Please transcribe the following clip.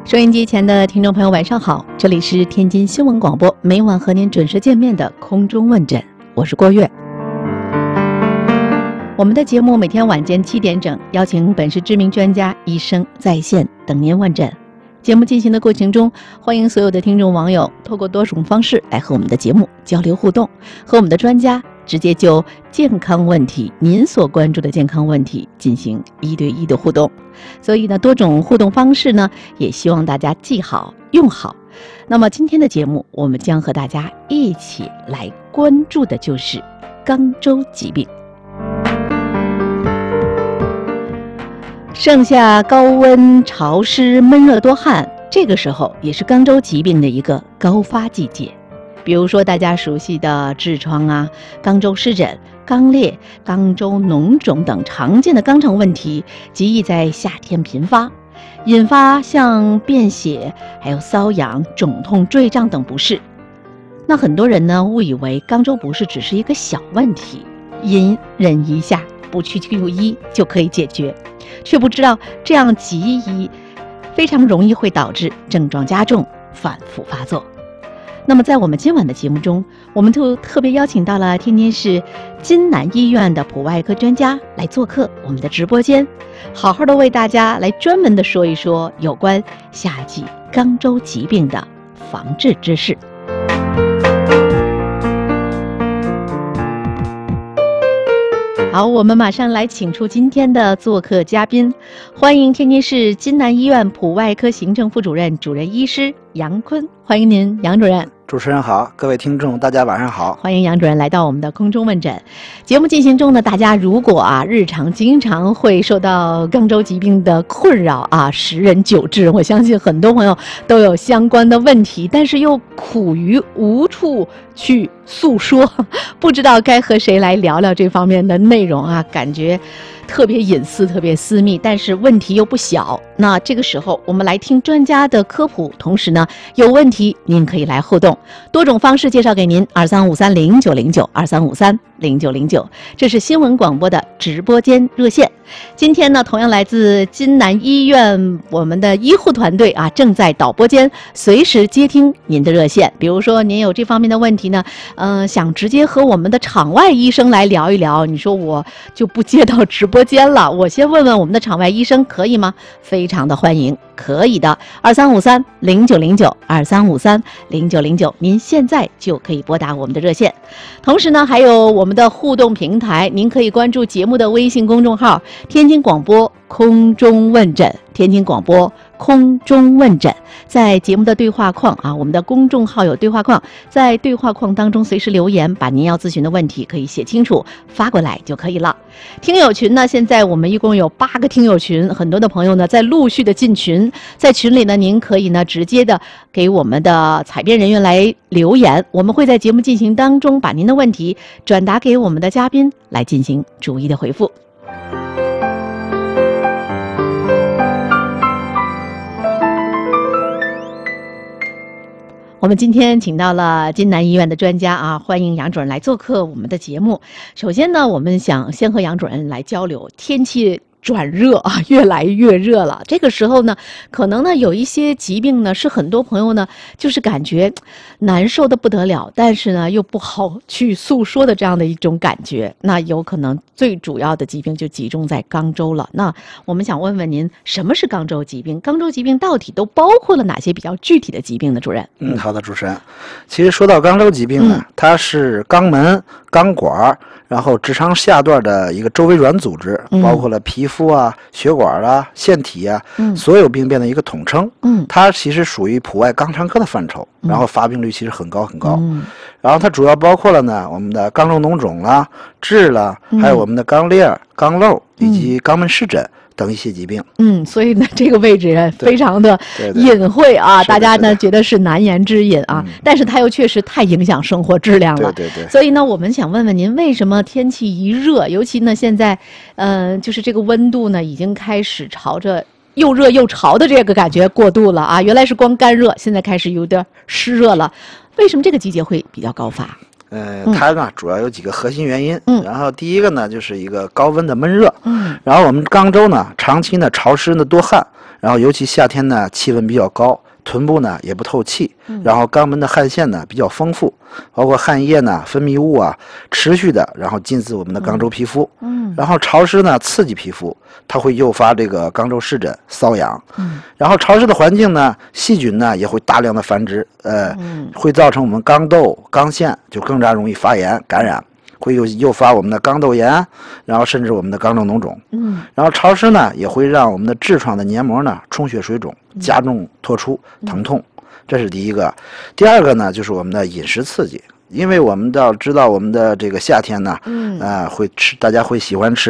收音机前的听众朋友晚上好，这里是天津新闻广播，每晚和您准时见面的空中问诊，我是郭月。我们的节目每天晚间7点整，邀请本市知名专家、医生在线等您问诊。节目进行的过程中，欢迎所有的听众网友透过多种方式来和我们的节目交流互动，和我们的专家直接就健康问题，您所关注的健康问题进行1对1的互动。所以呢，多种互动方式呢，也希望大家记好用好。那么今天的节目，我们将和大家一起来关注的就是肛周疾病。盛夏高温潮湿闷热多汗，这个时候也是肛周疾病的一个高发季节。比如说大家熟悉的痔疮啊、肛周湿疹、肛裂、肛周脓肿等常见的肛肠问题，极易在夏天频发，引发像便血、还有瘙痒、肿痛、坠胀等不适。那很多人呢误以为肛周不适只是一个小问题，隐忍一下，不去就医就可以解决，却不知道这样急医非常容易会导致症状加重、反复发作。那么在我们今晚的节目中，我们就特别邀请到了天津市金南医院的普外科专家来做客我们的直播间，好好的为大家来专门的说一说有关夏季肛周疾病的防治知识。好，我们马上来请出今天的做客嘉宾，欢迎天津市金南医院普外科行政副主任、主任医师杨坤，欢迎您，杨主任。 主持人好，各位听众大家晚上好， 欢迎杨主任来到我们的空中问诊。节目进行中呢，大家如果日常经常会受到肛周疾病的困扰10人9痔，我相信很多朋友都有相关的问题，但是又苦于无处去诉说，不知道该和谁来聊聊这方面的内容感觉特别隐私、特别私密，但是问题又不小。那这个时候我们来听专家的科普，同时呢，有问题您可以来互动，多种方式介绍给您，23530909 23530909，这是新闻广播的直播间热线。今天呢，同样来自金南医院我们的医护团队正在导播间随时接听您的热线。比如说您有这方面的问题呢，想直接和我们的场外医生来聊一聊，你说我就不接到直播间了，我先问问我们的场外医生可以吗？非常的欢迎，可以的，23530909 23530909，您现在就可以拨打我们的热线。同时呢，还有我们的互动平台，您可以关注节目的微信公众号天津广播空中问诊，天津广播空中问诊，在节目的对话框我们的公众号有对话框，在对话框当中随时留言，把您要咨询的问题可以写清楚发过来就可以了。听友群呢，现在我们一共有8个听友群，很多的朋友呢在陆续的进群，在群里呢，您可以呢直接的给我们的采编人员来留言，我们会在节目进行当中把您的问题转达给我们的嘉宾来进行逐一的回复。我们今天请到了金南医院的专家欢迎杨主任来做客我们的节目。首先呢，我们想先和杨主任来交流，天气转热越来越热了。这个时候呢，可能呢有一些疾病呢，是很多朋友呢就是感觉难受的不得了，但是呢又不好去诉说的这样的一种感觉。那有可能最主要的疾病就集中在肛周了。那我们想问问您，什么是肛周疾病？肛周疾病到底都包括了哪些比较具体的疾病呢？主任？ 好的，主持人。其实说到肛周疾病呢，它是肛门、肛管，然后直肠下段的一个周围软组织，包括了皮肤血管腺体所有病变的一个统称。它其实属于普外肛肠科的范畴，然后发病率其实很高很高。然后它主要包括了呢我们的肛周脓肿痔还有我们的肛裂、肛瘘以及肛门湿疹等一些疾病。 所以呢这个位置非常的隐晦大家呢觉得是难言之隐但是它又确实太影响生活质量了。 对。 所以呢，我们想问问您，为什么天气一热，尤其呢现在就是这个温度呢已经开始朝着又热又潮的这个感觉过渡了原来是光干热，现在开始有点湿热了，为什么这个季节会比较高发？ 它呢主要有几个核心原因。然后第一个呢就是一个高温的闷热。然后我们肛周呢长期呢潮湿呢多汗，然后尤其夏天呢气温比较高，臀部呢也不透气，然后肛门的汗腺呢比较丰富，包括汗液呢分泌物啊持续的然后浸渍我们的肛周皮肤。然后潮湿呢刺激皮肤，它会诱发这个肛周湿疹瘙痒。然后潮湿的环境呢细菌呢也会大量的繁殖，会造成我们肛窦肛腺就更加容易发炎感染，会诱发我们的肛窦炎，然后甚至我们的肛周脓肿。然后潮湿呢也会让我们的痔疮的黏膜呢充血水肿，加重脱出疼痛。这是第一个。第二个呢就是我们的饮食刺激，因为我们要知道我们的这个夏天呢，大家会喜欢吃